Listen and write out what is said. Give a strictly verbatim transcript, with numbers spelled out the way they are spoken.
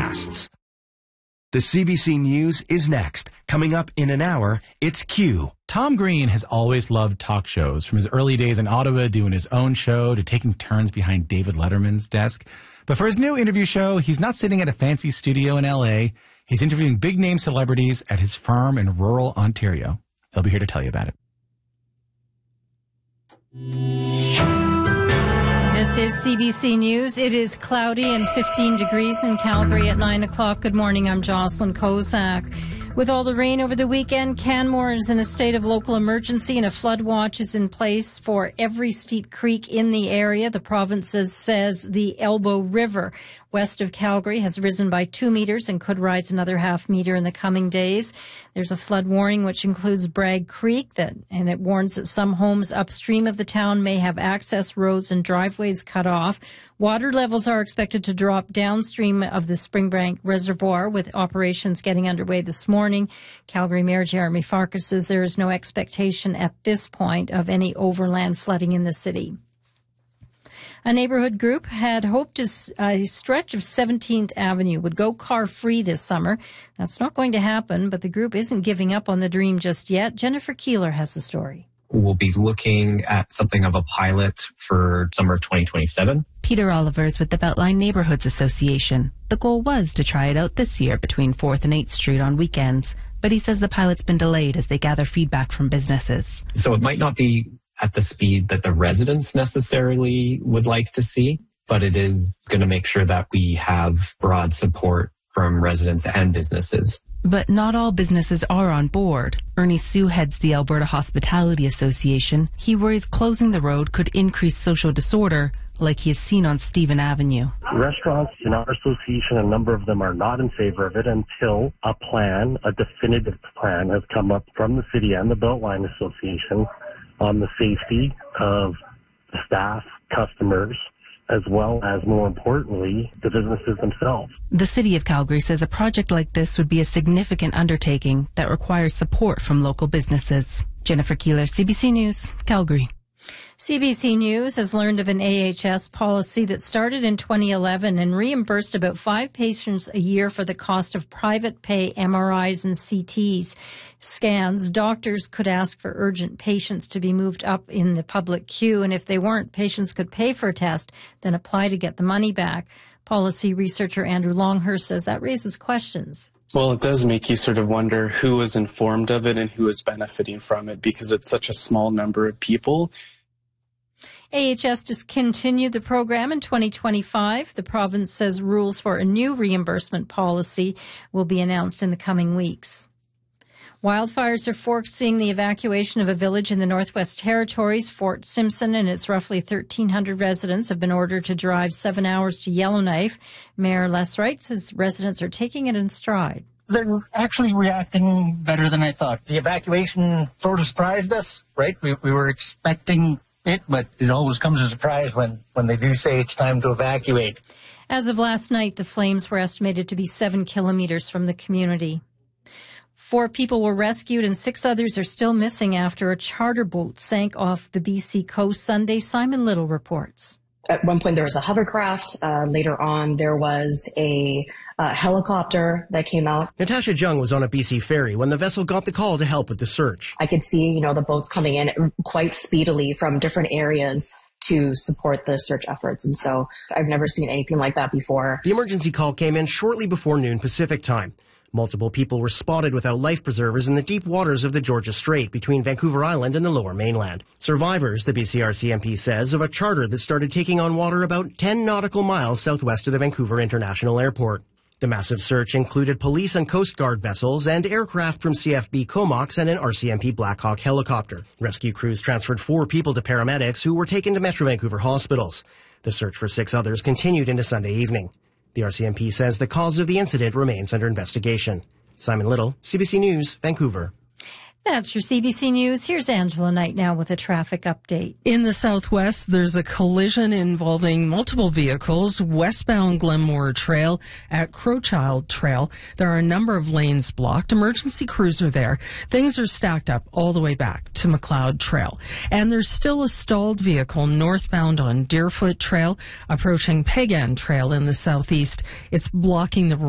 podcasts. The C B C News is next. Coming up in an hour, it's Q. Tom Green has always loved talk shows, from his early days in Ottawa doing his own show to taking turns behind David Letterman's desk. But for his new interview show, he's not sitting at a fancy studio in L A. He's interviewing big-name celebrities at his farm in rural Ontario. He'll be here to tell you about it. This is C B C News. It is cloudy and fifteen degrees in Calgary at nine o'clock. Good morning. I'm Jocelyn Kozak. With all the rain over the weekend, Canmore is in a state of local emergency and a flood watch is in place for every steep creek in the area. The province says the Elbow River west of Calgary has risen by two meters and could rise another half meter in the coming days. There's a flood warning which includes Bragg Creek, that, and it warns that some homes upstream of the town may have access roads and driveways cut off. Water levels are expected to drop downstream of the Springbank Reservoir, with operations getting underway this morning. Calgary Mayor Jeremy Farkas says there is no expectation at this point of any overland flooding in the city. A neighborhood group had hoped a stretch of seventeenth Avenue would go car-free this summer. That's not going to happen, but the group isn't giving up on the dream just yet. Jennifer Keeler has the story. We'll be looking at something of a pilot for summer of twenty twenty-seven. Peter Oliver's with the Beltline Neighborhoods Association. The goal was to try it out this year between fourth and eighth Street on weekends, but he says the pilot's been delayed as they gather feedback from businesses. So it might not be at the speed that the residents necessarily would like to see, but it is going to make sure that we have broad support from residents and businesses. But not all businesses are on board. Ernie Sue heads the Alberta Hospitality Association. He worries closing the road could increase social disorder, like he has seen on Stephen Avenue. Restaurants in our association, a number of them are not in favor of it until a plan, a definitive plan, has come up from the city and the Beltline Association on the safety of staff, customers, as well as, more importantly, the businesses themselves. The City of Calgary says a project like this would be a significant undertaking that requires support from local businesses. Jennifer Keeler, C B C News, Calgary. C B C News has learned of an A H S policy that started in twenty eleven and reimbursed about five patients a year for the cost of private pay M R Is and C Ts scans. Doctors could ask for urgent patients to be moved up in the public queue, and if they weren't, patients could pay for a test, then apply to get the money back. Policy researcher Andrew Longhurst says that raises questions. Well, it does make you sort of wonder who was informed of it and who is benefiting from it, because it's such a small number of people. A H S discontinued the program in twenty twenty-five. The province says rules for a new reimbursement policy will be announced in the coming weeks. Wildfires are forcing the evacuation of a village in the Northwest Territories. Fort Simpson and its roughly thirteen hundred residents have been ordered to drive seven hours to Yellowknife. Mayor Les Wright says residents are taking it in stride. They're actually reacting better than I thought. The evacuation sort of surprised us, right? We, we were expecting it, but it always comes as a surprise when, when they do say it's time to evacuate. As of last night, the flames were estimated to be seven kilometers from the community. Four people were rescued and six others are still missing after a charter boat sank off the B C coast Sunday. Simon Little reports. At one point, there was a hovercraft. Uh, later on, there was a uh, helicopter that came out. Natasha Jung was on a B C ferry when the vessel got the call to help with the search. I could see, you know, the boats coming in quite speedily from different areas to support the search efforts. And so I've never seen anything like that before. The emergency call came in shortly before noon Pacific time. Multiple people were spotted without life preservers in the deep waters of the Georgia Strait between Vancouver Island and the Lower Mainland. Survivors, the B C R C M P says, of a charter that started taking on water about ten nautical miles southwest of the Vancouver International Airport. The massive search included police and Coast Guard vessels and aircraft from C F B Comox and an R C M P Black Hawk helicopter. Rescue crews transferred four people to paramedics who were taken to Metro Vancouver hospitals. The search for six others continued into Sunday evening. The R C M P says the cause of the incident remains under investigation. Simon Little, C B C News, Vancouver. That's your C B C News. Here's Angela Knight now with a traffic update. In the southwest, there's a collision involving multiple vehicles westbound Glenmore Trail at Crowchild Trail. There are a number of lanes blocked. Emergency crews are there. Things are stacked up all the way back to McLeod Trail. And there's still a stalled vehicle northbound on Deerfoot Trail approaching Pagan Trail in the southeast. It's blocking the